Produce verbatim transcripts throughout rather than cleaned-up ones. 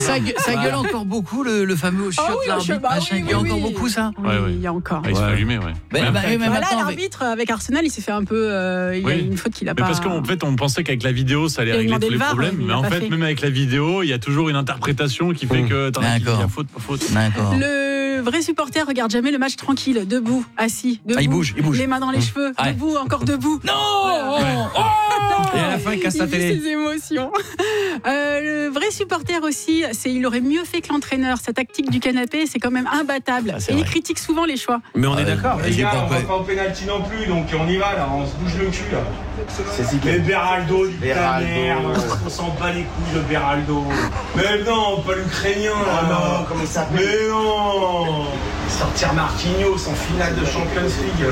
Ça, gue- ça gueule encore beaucoup le, le fameux au chiotte, Ah oui, l'arbitre, bah machin, oui, il y a oui, encore oui. beaucoup ça. Oui, Ouais, ouais. il y a encore. Ah, il se fait allumer, ouais. Mais, Mais bah, après- mais Voilà, maintenant, avec- l'arbitre avec Arsenal, il s'est fait un peu. Euh, il y a Oui. une faute qu'il a Mais pas. parce qu'en fait, on pensait qu'avec la vidéo, ça allait Il a régler demandé tous les le V A R, problèmes. mais il Mais l'a en pas fait, fait. même avec la vidéo, il y a toujours une interprétation qui fait Mmh. que attends, il y D'accord. a faute, pas faute. D'accord. Le vrai supporter regarde jamais le match tranquille, debout, assis, debout, Ah, il bouge, il bouge. les mains dans les Mmh. cheveux, Ouais. debout, encore debout. Non Voilà. Oh Et à la fin, il casse Il la vit télé. ses émotions. Euh, le vrai supporter aussi, c'est il aurait mieux fait que l'entraîneur. Sa tactique du canapé, c'est quand même imbattable. Ah, c'est Et il vrai. critique souvent les choix. Mais on est Ouais. d'accord. Ouais. Les J'ai gars, pas on va compris. pas au pénalty non plus, donc on y va là, on se bouge le cul là. C'est si Mais Beraldo, du ta Beraldo. merde, on s'en bat les couilles de Beraldo. Mais non, pas l'Ukrainien là. Ah non, comment il s'appelle? Mais non. Sortir Marquinhos en finale de Champions League.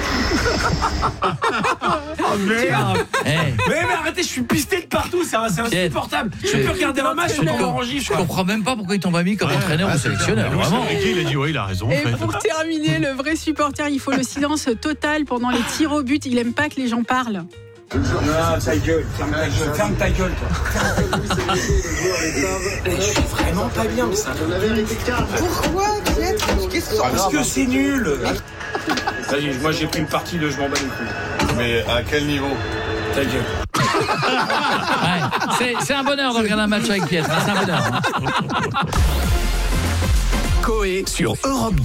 Oh merde. Eh, Mais, mais arrêtez, je suis pisté de partout, c'est c'est insupportable. Je peux regarder un match, je suis je, encore en com- gif. je comprends même pas pourquoi ils t'ont pas mis comme entraîneur ou sélectionneur. Louis Vraiment. Enrique, il a dit ouais, il a raison. en Et fait. pour terminer, le vrai supporter, il faut le silence total pendant les tirs au but. Il aime pas que les gens parlent. Non, ta gueule, ferme ta gueule, ferme ta gueule toi. Je suis vraiment pas bien, mais ça. Pourquoi Qu'est-ce Parce que c'est nul. Vas-y, moi j'ai pris le parti de je m'en bats les couilles. Mais à quel niveau? Ta gueule. Ouais, c'est, c'est un bonheur de regarder un match avec Pietre. hein, C'est un bonheur. hein. Coé sur Europe deux.